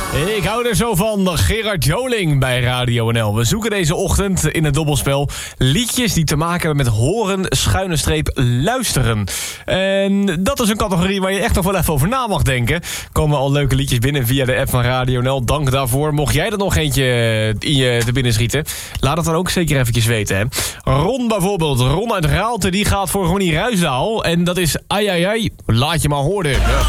Ik hou er zo van, Gerard Joling bij Radio NL. We zoeken deze ochtend in het dobbelspel liedjes die te maken hebben met horen, _luisteren. En dat is een categorie waar je echt nog wel even over na mag denken. Komen al leuke liedjes binnen via de app van Radio NL. Dank daarvoor. Mocht jij er nog eentje in je te binnen schieten, laat het dan ook zeker eventjes weten. Hè? Ron bijvoorbeeld, Ron uit Raalte, die gaat voor Ronnie Ruisdaal. En dat is ai ai ai, laat je maar horen. Ja.